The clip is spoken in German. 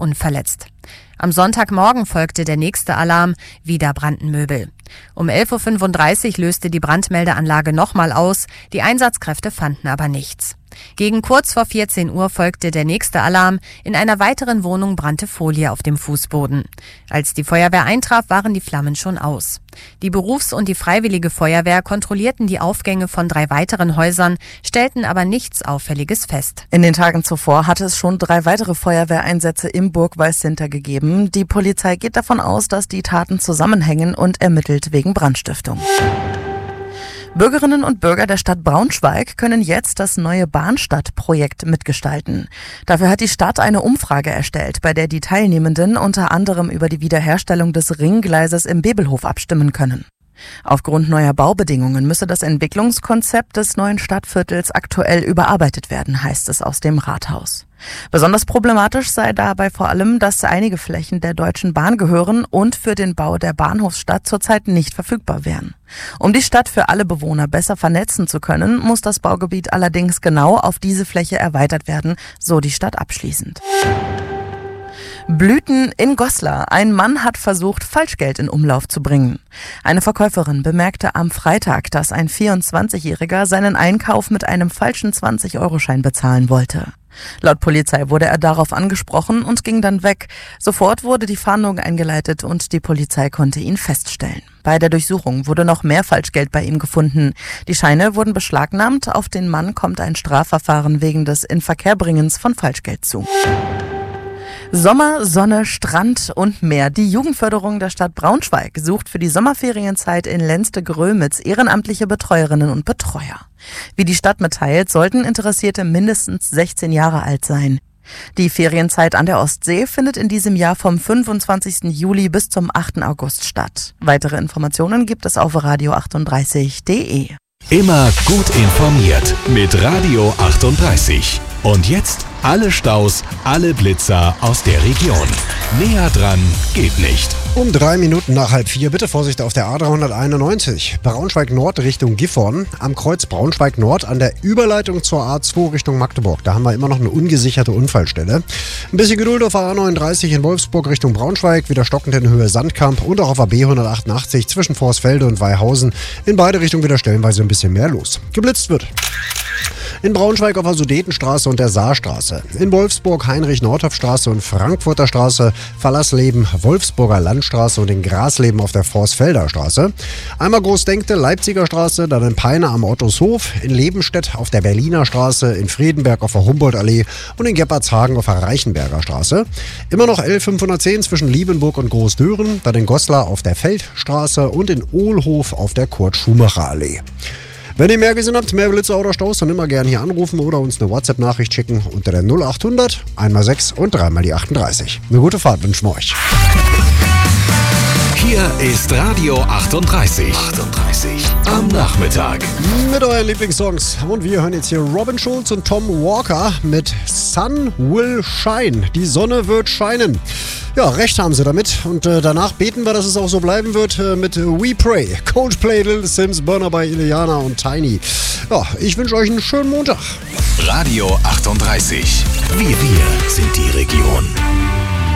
unverletzt. Am Sonntagmorgen folgte der nächste Alarm, wieder brannten Möbel. Um 11.35 Uhr löste die Brandmeldeanlage nochmal aus, die Einsatzkräfte fanden aber nichts. Gegen kurz vor 14 Uhr folgte der nächste Alarm, in einer weiteren Wohnung brannte Folie auf dem Fußboden. Als die Feuerwehr eintraf, waren die Flammen schon aus. Die Berufs- und die Freiwillige Feuerwehr kontrollierten die Aufgänge von 3 weiteren Häusern, stellten aber nichts Auffälliges fest. In den Tagen zuvor hatte es schon 3 weitere Feuerwehreinsätze im Burgwaldscenter gegeben. Die Polizei geht davon aus, dass die Taten zusammenhängen und ermittelt wegen Brandstiftung. Bürgerinnen und Bürger der Stadt Braunschweig können jetzt das neue Bahnstadtprojekt mitgestalten. Dafür hat die Stadt eine Umfrage erstellt, bei der die Teilnehmenden unter anderem über die Wiederherstellung des Ringgleises im Bebelhof abstimmen können. Aufgrund neuer Baubedingungen müsse das Entwicklungskonzept des neuen Stadtviertels aktuell überarbeitet werden, heißt es aus dem Rathaus. Besonders problematisch sei dabei vor allem, dass einige Flächen der Deutschen Bahn gehören und für den Bau der Bahnhofsstadt zurzeit nicht verfügbar wären. Um die Stadt für alle Bewohner besser vernetzen zu können, muss das Baugebiet allerdings genau auf diese Fläche erweitert werden, so die Stadt abschließend. Blüten in Goslar. Ein Mann hat versucht, Falschgeld in Umlauf zu bringen. Eine Verkäuferin bemerkte am Freitag, dass ein 24-Jähriger seinen Einkauf mit einem falschen 20-Euro-Schein bezahlen wollte. Laut Polizei wurde er darauf angesprochen und ging dann weg. Sofort wurde die Fahndung eingeleitet und die Polizei konnte ihn feststellen. Bei der Durchsuchung wurde noch mehr Falschgeld bei ihm gefunden. Die Scheine wurden beschlagnahmt. Auf den Mann kommt ein Strafverfahren wegen des Inverkehrbringens von Falschgeld zu. Sommer, Sonne, Strand und Meer. Die Jugendförderung der Stadt Braunschweig sucht für die Sommerferienzeit in Lenste-Grömitz ehrenamtliche Betreuerinnen und Betreuer. Wie die Stadt mitteilt, sollten Interessierte mindestens 16 Jahre alt sein. Die Ferienzeit an der Ostsee findet in diesem Jahr vom 25. Juli bis zum 8. August statt. Weitere Informationen gibt es auf radio38.de. Immer gut informiert mit Radio 38. Und jetzt alle Staus, alle Blitzer aus der Region. Näher dran geht nicht. Um 3 Minuten nach 3:30 bitte Vorsicht auf der A391. Braunschweig Nord Richtung Gifhorn. Am Kreuz Braunschweig Nord an der Überleitung zur A2 Richtung Magdeburg. Da haben wir immer noch eine ungesicherte Unfallstelle. Ein bisschen Geduld auf A39 in Wolfsburg Richtung Braunschweig. Wieder stockend in Höhe Sandkamp. Und auch auf AB 188 zwischen Vorsfelde und Weihausen. In beide Richtungen wieder stellenweise ein bisschen mehr los. Geblitzt wird. In Braunschweig auf der Sudetenstraße und der Saarstraße. In Wolfsburg Heinrich-Nordhoff-Straße und Frankfurter Straße, Fallersleben, Wolfsburger Landstraße und in Grasleben auf der Vorsfelder Straße. Einmal Großdenkte, Leipziger Straße, dann in Peine am Ottoshof, in Lebenstedt auf der Berliner Straße, in Friedenberg auf der Humboldtallee und in Geppartshagen auf der Reichenberger Straße. Immer noch L510 zwischen Liebenburg und Großdören, dann in Goslar auf der Feldstraße und in Ohlhof auf der Kurt-Schumacher-Allee. Wenn ihr mehr gesehen habt, mehr Blitzer oder Staus, dann immer gerne hier anrufen oder uns eine WhatsApp-Nachricht schicken unter der 0800 1x6 und 3x die 38. Eine gute Fahrt wünschen wir euch. Hier ist Radio 38. Am Nachmittag. Mit euren Lieblingssongs. Und wir hören jetzt hier Robin Schulz und Tom Walker mit Sun Will Shine. Die Sonne wird scheinen. Ja, recht haben sie damit. Und danach beten wir, dass es auch so bleiben wird mit We Pray. Coldplay, Little Sims, Burner by Ileana und Tiny. Ja, ich wünsche euch einen schönen Montag. Radio 38. Wir sind die Region.